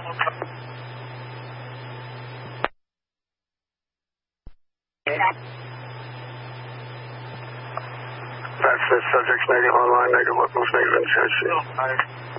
That's the subject's negative online, negative locals, negative in CIC.